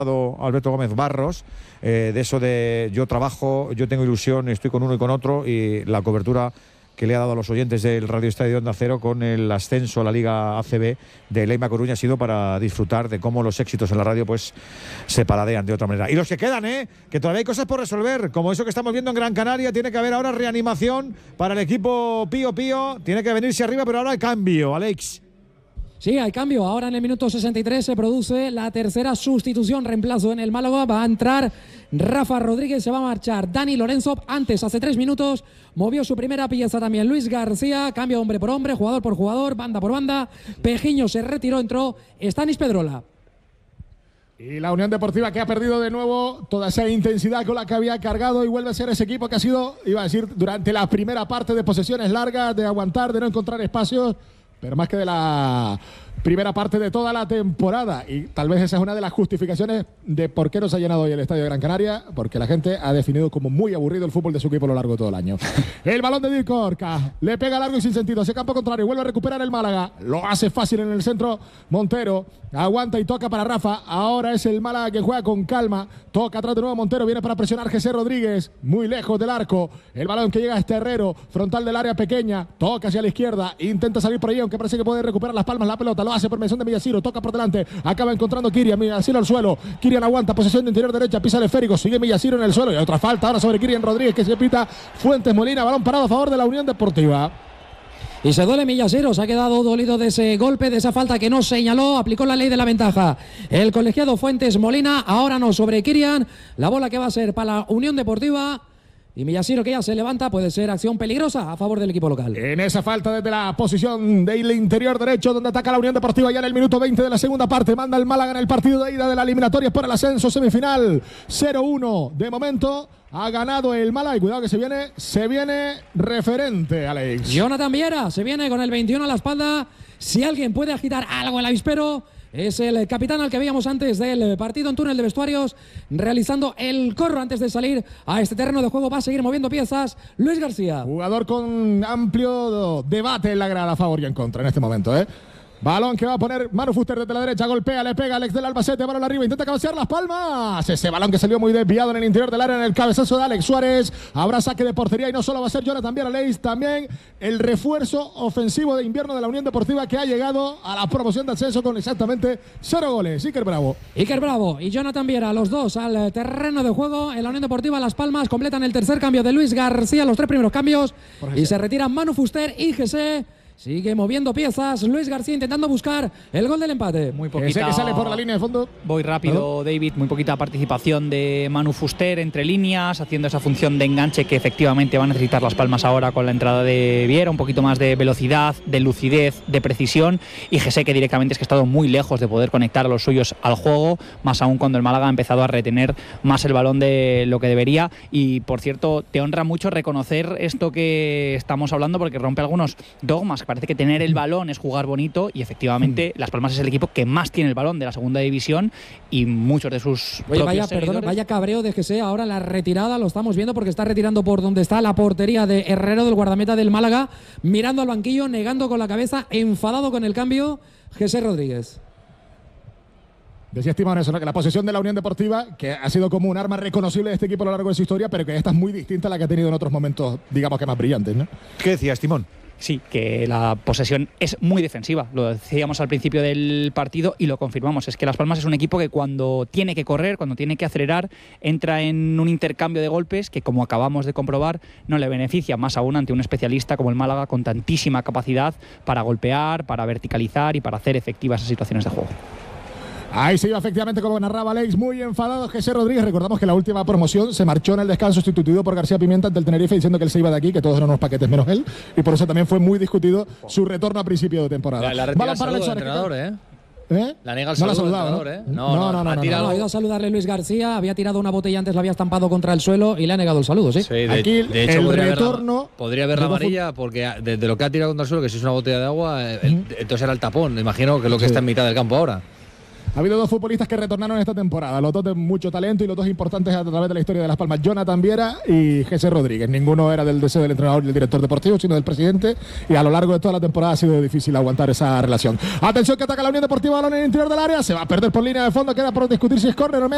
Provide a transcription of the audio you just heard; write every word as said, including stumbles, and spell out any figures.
Alberto Gómez Barros, eh, de eso de yo trabajo, yo tengo ilusión, estoy con uno y con otro, y la cobertura que le ha dado a los oyentes del Radio Estadio Onda Cero con el ascenso a la Liga A C B de Leima Coruña ha sido para disfrutar de cómo los éxitos en la radio pues se paladean de otra manera. Y los que quedan, ¿eh? que todavía hay cosas por resolver, como eso que estamos viendo en Gran Canaria. Tiene que haber ahora reanimación para el equipo Pío Pío, tiene que venirse arriba, pero ahora hay cambio, Alex. Sí, hay cambio. Ahora en el minuto sesenta y tres se produce la tercera sustitución, reemplazo en el Málaga. Va a entrar Rafa Rodríguez, se va a marchar Dani Lorenzo. Antes, hace tres minutos, movió su primera pieza también Luis García. Cambio hombre por hombre, jugador por jugador, banda por banda. Pejiño se retiró, entró Stanis Pedrola. Y la Unión Deportiva, que ha perdido de nuevo toda esa intensidad con la que había cargado, y vuelve a ser ese equipo que ha sido, iba a decir, durante la primera parte de posesiones largas, de aguantar, de no encontrar espacios, pero más que de la primera parte de toda la temporada. Y tal vez esa es una de las justificaciones de por qué no se ha llenado hoy el Estadio de Gran Canaria, porque la gente ha definido como muy aburrido el fútbol de su equipo a lo largo de todo el año. El balón de Dirk Corca le pega largo y sin sentido hacia campo contrario, vuelve a recuperar el Málaga, lo hace fácil en el centro Montero, aguanta y toca para Rafa. Ahora es el Málaga que juega con calma, toca atrás de nuevo Montero, viene para presionar José Rodríguez, muy lejos del arco, el balón que llega a este Herrero, frontal del área pequeña, toca hacia la izquierda, intenta salir por ahí, aunque parece que puede recuperar las palmas, la pelota lo hace por mención de Millasiro, toca por delante, acaba encontrando Kirian, Millasiro al suelo, Kirian aguanta, posesión de interior derecha, pisa el esférico, sigue Millasiro en el suelo, y otra falta ahora sobre Kirian Rodríguez que se pita. Fuentes Molina, balón parado a favor de la Unión Deportiva. Y se duele Millasiro, se ha quedado dolido de ese golpe, de esa falta que no señaló, aplicó la ley de la ventaja el colegiado Fuentes Molina. Ahora no sobre Kirian, la bola que va a ser para la Unión Deportiva. Y Millasiro, que ya se levanta, puede ser acción peligrosa a favor del equipo local. En esa falta desde la posición del interior derecho, donde ataca la Unión Deportiva ya en el minuto veinte de la segunda parte, manda el Málaga en el partido de ida de la eliminatoria por el ascenso semifinal. cero uno de momento, ha ganado el Málaga, y cuidado que se viene, se viene referente, Alex. Jonathan Viera se viene con el veintiuno a la espalda. Si alguien puede agitar algo el avispero, es el capitán al que veíamos antes del partido en túnel de vestuarios, realizando el corro antes de salir a este terreno de juego. Va a seguir moviendo piezas Luis García. Jugador con amplio debate en la grada, a favor y en contra en este momento, ¿eh? Balón que va a poner Manu Fuster desde la derecha, golpea, le pega Alex del Albacete, balón arriba, intenta cabecear Las Palmas. Ese balón que salió muy desviado en el interior del área, en el cabezazo de Alex Suárez. Habrá saque de portería, y no solo va a ser Jonathan Viera, Alex, también el refuerzo ofensivo de invierno de la Unión Deportiva, que ha llegado a la promoción de ascenso con exactamente cero goles. Iker Bravo. Iker Bravo y Jonathan Viera, los dos al terreno de juego en la Unión Deportiva Las Palmas. Completan el tercer cambio de Luis García, los tres primeros cambios, y se retiran Manu Fuster y José. Sigue moviendo piezas Luis García, intentando buscar el gol del empate. Muy poquita, Ese que sale por la línea de fondo. Voy rápido, ¿Perdón? David. Muy poquita participación de Manu Fuster entre líneas, haciendo esa función de enganche que efectivamente va a necesitar Las Palmas ahora con la entrada de Viera. Un poquito más de velocidad, de lucidez, de precisión. Y José, que directamente es que ha estado muy lejos de poder conectar a los suyos al juego, más aún cuando el Málaga ha empezado a retener más el balón de lo que debería. Y por cierto, te honra mucho reconocer esto que estamos hablando, porque rompe algunos dogmas. Parece que tener el balón es jugar bonito, y efectivamente Las Palmas es el equipo que más tiene el balón de la segunda división, y muchos de sus Oye, vaya, seguidores... perdona, vaya cabreo de José ahora la retirada, lo estamos viendo porque está retirando por donde está la portería de Herrero, del guardameta del Málaga, mirando al banquillo, negando con la cabeza, enfadado con el cambio, José Rodríguez. Decía Estimón eso, ¿no? Que la posesión de la Unión Deportiva, que ha sido como un arma reconocible de este equipo a lo largo de su historia, pero que esta es muy distinta a la que ha tenido en otros momentos, digamos que más brillantes, ¿no? ¿Qué decía Estimón? Sí, que la posesión es muy defensiva. Lo decíamos al principio del partido y lo confirmamos. Es que Las Palmas es un equipo que cuando tiene que correr, cuando tiene que acelerar, entra en un intercambio de golpes que, como acabamos de comprobar, no le beneficia, más aún ante un especialista como el Málaga, con tantísima capacidad para golpear, para verticalizar y para hacer efectivas esas situaciones de juego. Ahí se iba efectivamente, como narraba Alex, muy enfadado José Rodríguez. Recordamos que la última promoción se marchó en el descanso, sustituido por García Pimienta ante el Tenerife, diciendo que él se iba de aquí, que todos eran unos paquetes menos él, y por eso también fue muy discutido su retorno a principio de temporada. La, la retira el saludo del entrenador, ¿eh? ¿Eh? La niega el no saludo la del entrenador, ¿no? ¿eh? No, no, no. no, ha, no, tirado, no, no. ha ido a saludarle Luis García, había tirado una botella antes, la había estampado contra el suelo y le ha negado el saludo, ¿sí? Sí, de, aquí de hecho el podría retorno... Haber la, podría haber la amarilla, porque desde lo que ha tirado contra el suelo, que si es una botella de agua, el, uh-huh. entonces era el tapón. Imagino que es lo que sí. está en mitad del campo ahora. Ha habido dos futbolistas que retornaron esta temporada, los dos de mucho talento y los dos importantes a través de la historia de Las Palmas, Jonathan Viera y José Rodríguez. Ninguno era del deseo del entrenador y del director deportivo, sino del presidente, y a lo largo de toda la temporada ha sido difícil aguantar esa relación. Atención, que ataca la Unión Deportiva, balón en el interior del área, se va a perder por línea de fondo, queda por discutir si es córner o medio.